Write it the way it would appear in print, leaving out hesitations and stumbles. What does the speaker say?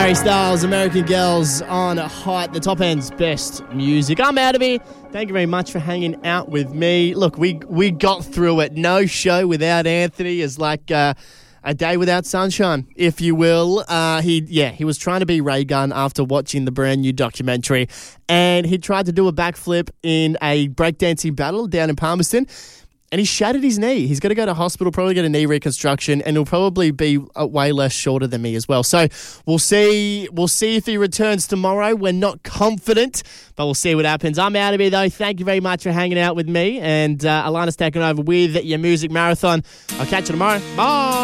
Harry Styles, American Girls on Height, the top end's best music. I'm out of here. Thank you very much for hanging out with me. Look, we got through it. No show without Anthony is like a day without sunshine, if you will. He was trying to be Ray Gunn after watching the brand new documentary, and he tried to do a backflip in a breakdancing battle down in Palmerston. And he shattered his knee. He's going to go to hospital, probably get a knee reconstruction, and he'll probably be way less shorter than me as well. So we'll see if he returns tomorrow. We're not confident, but we'll see what happens. I'm out of here, though. Thank you very much for hanging out with me. And Alana's taking over with your music marathon. I'll catch you tomorrow. Bye.